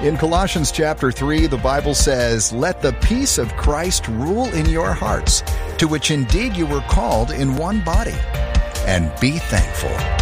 In Colossians chapter 3, the Bible says, "Let the peace of Christ rule in your hearts, to which indeed you were called in one body, and be thankful."